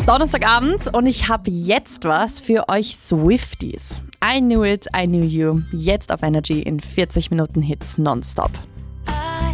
Donnerstagabend und ich habe jetzt was für euch Swifties. I Knew It, I Knew You. Jetzt auf Energy in 40 Minuten Hits nonstop.